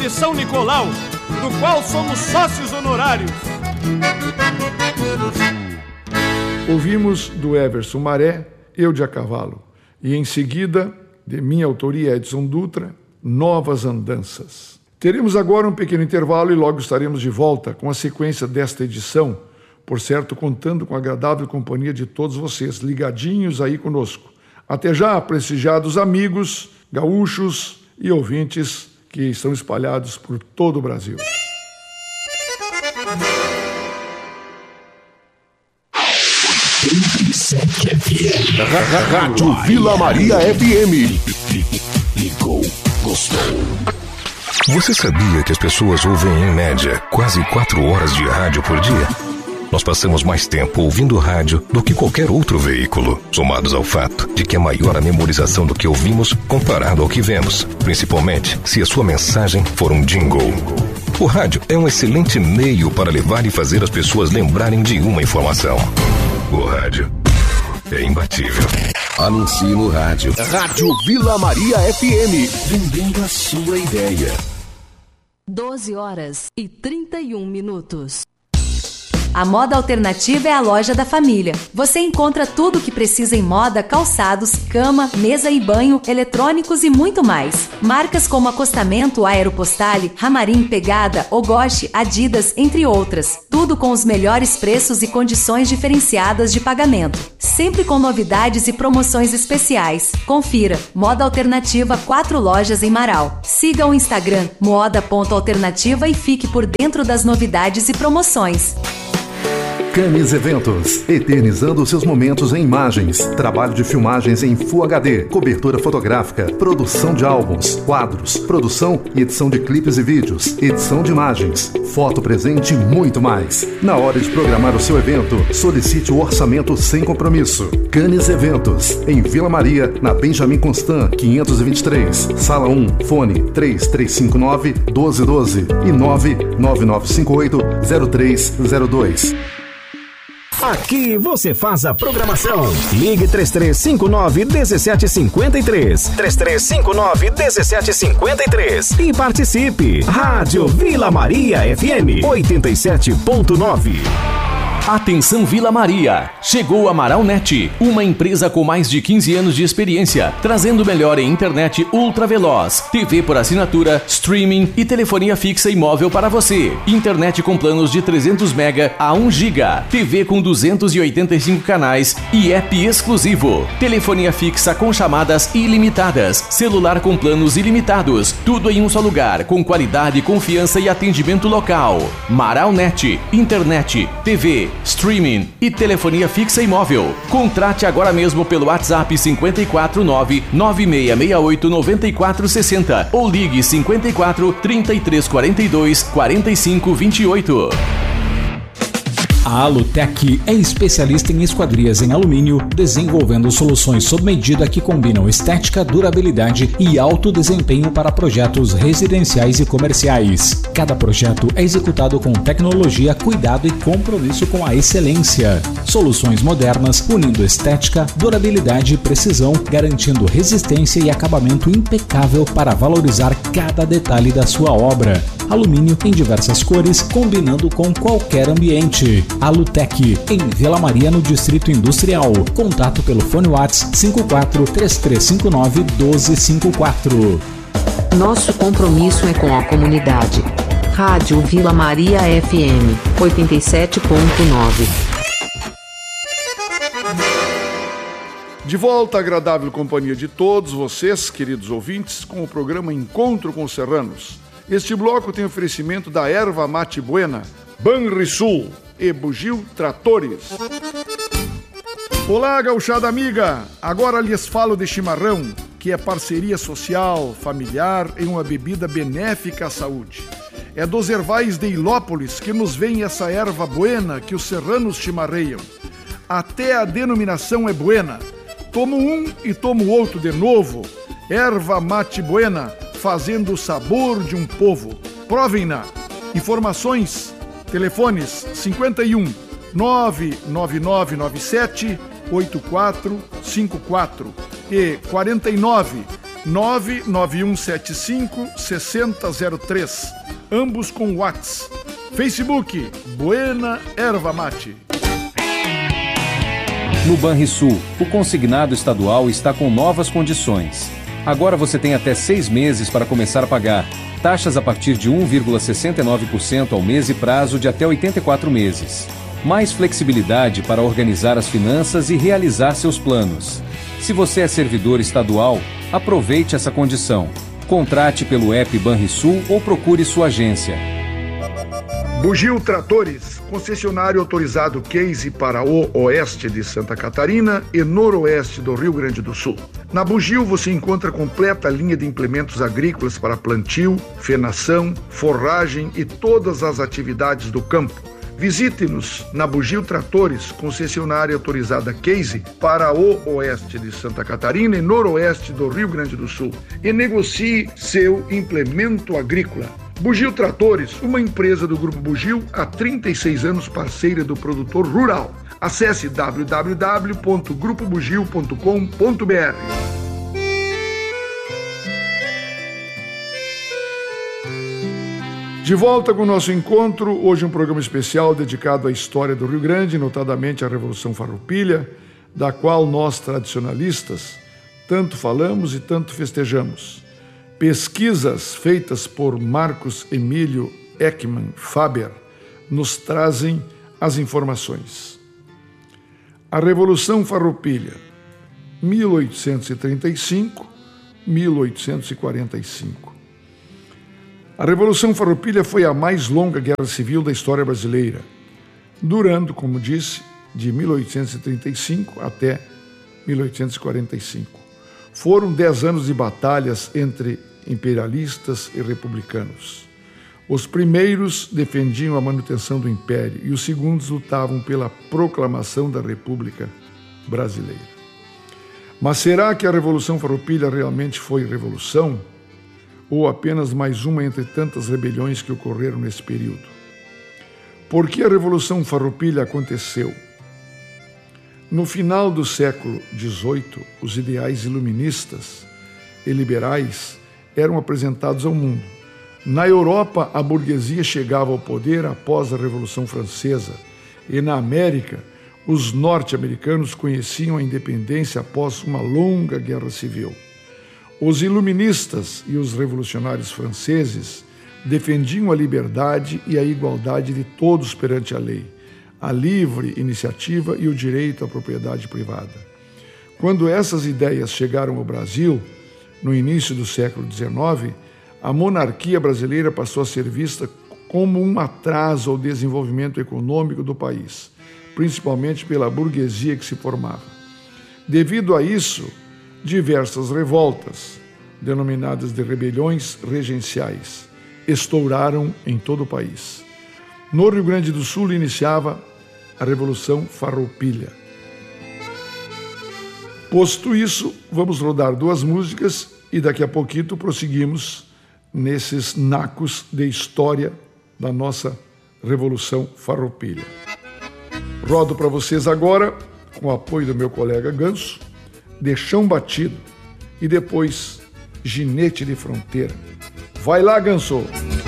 de São Nicolau, do qual somos sócios honorários. Ouvimos do Everson Maré, Eu de a Cavalo, e em seguida, de minha autoria Edson Dutra, Novas Andanças. Teremos agora um pequeno intervalo e logo estaremos de volta com a sequência desta edição, por certo, contando com a agradável companhia de todos vocês, ligadinhos aí conosco. Até já, prestigiados amigos, gaúchos e ouvintes que estão espalhados por todo o Brasil. Rádio Vila Maria FM. Ligou, gostou. Você sabia que as pessoas ouvem, em média, quase 4 horas de rádio por dia? Nós passamos mais tempo ouvindo rádio do que qualquer outro veículo, somados ao fato de que é maior a memorização do que ouvimos comparado ao que vemos, principalmente se a sua mensagem for um jingle. O rádio é um excelente meio para levar e fazer as pessoas lembrarem de uma informação. O rádio é imbatível. Anuncie no rádio. Rádio Vila Maria FM. Vendendo a sua ideia. 12h31. A Moda Alternativa é a loja da família. Você encontra tudo o que precisa em moda, calçados, cama, mesa e banho, eletrônicos e muito mais. Marcas como Acostamento, Aeropostale, Ramarim, Pegada, Ogoshi, Adidas, entre outras. Tudo com os melhores preços e condições diferenciadas de pagamento. Sempre com novidades e promoções especiais. Confira. Moda Alternativa, 4 lojas em Marau. Siga o Instagram moda.alternativa e fique por dentro das novidades e promoções. Camis Eventos, eternizando seus momentos em imagens, trabalho de filmagens em Full HD, cobertura fotográfica, produção de álbuns, quadros, produção e edição de clipes e vídeos, edição de imagens, foto presente e muito mais. Na hora de programar o seu evento, solicite o orçamento sem compromisso. Camis Eventos, em Vila Maria, na Benjamin Constant, 523, Sala 1, fone 3359-1212 e 99958-0302. Aqui você faz a programação. Ligue 3359-1753. 3359-1753. E participe. Rádio Vila Maria FM 87.9. Atenção Vila Maria, chegou a Maraunet, uma empresa com mais de 15 anos de experiência, trazendo o melhor em internet ultra veloz, TV por assinatura, streaming e telefonia fixa e móvel para você. Internet com planos de 300 MB a 1 GB, TV com 285 canais e app exclusivo. Telefonia fixa com chamadas ilimitadas, celular com planos ilimitados, tudo em um só lugar, com qualidade, confiança e atendimento local. Maraunet, internet, TV, streaming e telefonia fixa e móvel. Contrate agora mesmo pelo WhatsApp 549-9668-9460 ou ligue 54 3342 4528. A Alutec é especialista em esquadrias em alumínio, desenvolvendo soluções sob medida que combinam estética, durabilidade e alto desempenho para projetos residenciais e comerciais. Cada projeto é executado com tecnologia, cuidado e compromisso com a excelência. Soluções modernas, unindo estética, durabilidade e precisão, garantindo resistência e acabamento impecável para valorizar cada detalhe da sua obra. Alumínio em diversas cores, combinando com qualquer ambiente. Alutec, em Vila Maria, no Distrito Industrial. Contato pelo fone WhatsApp 54 3359 1254. Nosso compromisso é com a comunidade. Rádio Vila Maria FM 87.9. De volta à agradável companhia de todos vocês, queridos ouvintes, com o programa Encontro com os Serranos. Este bloco tem oferecimento da Erva Mate Buena, Banrisul e Bugio Tratores. Olá, gauchada amiga! Agora lhes falo de chimarrão, que é parceria social, familiar em uma bebida benéfica à saúde. É dos ervais de Ilópolis que nos vem essa erva buena que os serranos chimarreiam. Até a denominação é buena. Tomo um e tomo outro de novo. Erva Mate Buena, fazendo o sabor de um povo. Provem-na. Informações, telefones 51 99997 8454 e 49 99175-6003, ambos com WhatsApp. Facebook, Buena Erva Mate. No Banrisul, o consignado estadual está com novas condições. Agora você tem até 6 meses para começar a pagar. Taxas a partir de 1,69% ao mês e prazo de até 84 meses. Mais flexibilidade para organizar as finanças e realizar seus planos. Se você é servidor estadual, aproveite essa condição. Contrate pelo app Banrisul ou procure sua agência. Bugio Tratores, concessionário autorizado Case para o oeste de Santa Catarina e noroeste do Rio Grande do Sul. Na Bugio você encontra completa linha de implementos agrícolas para plantio, fenação, forragem e todas as atividades do campo. Visite-nos na Bugio Tratores, concessionária autorizada Case para o oeste de Santa Catarina e noroeste do Rio Grande do Sul e negocie seu implemento agrícola. Bugio Tratores, uma empresa do Grupo Bugio, há 36 anos parceira do produtor rural. Acesse www.grupobugio.com.br. De volta com o nosso encontro, hoje um programa especial dedicado à história do Rio Grande, notadamente à Revolução Farroupilha, da qual nós, tradicionalistas, tanto falamos e tanto festejamos. Pesquisas feitas por Marcos Emílio Ekman Faber nos trazem as informações. A Revolução Farroupilha, 1835-1845. A Revolução Farroupilha foi a mais longa guerra civil da história brasileira, durando, como disse, de 1835 até 1845. Foram 10 anos de batalhas entre imperialistas e republicanos. Os primeiros defendiam a manutenção do império e os segundos lutavam pela proclamação da República Brasileira. Mas será que a Revolução Farroupilha realmente foi revolução? Ou apenas mais uma entre tantas rebeliões que ocorreram nesse período? Por que a Revolução Farroupilha aconteceu? No final do século XVIII, os ideais iluministas e liberais eram apresentados ao mundo. Na Europa, a burguesia chegava ao poder após a Revolução Francesa e na América, os norte-americanos conheciam a independência após uma longa guerra civil. Os iluministas e os revolucionários franceses defendiam a liberdade e a igualdade de todos perante a lei, a livre iniciativa e o direito à propriedade privada. Quando essas ideias chegaram ao Brasil, no início do século XIX, a monarquia brasileira passou a ser vista como um atraso ao desenvolvimento econômico do país, principalmente pela burguesia que se formava. Devido a isso, diversas revoltas, denominadas de rebeliões regenciais, estouraram em todo o país. No Rio Grande do Sul iniciava a Revolução Farroupilha. Posto isso, vamos rodar 2 músicas e daqui a pouquinho prosseguimos nesses nacos de história da nossa Revolução Farroupilha. Rodo para vocês agora, com o apoio do meu colega Ganso, De Chão Batido e depois Ginete de Fronteira. Vai lá, Ganso!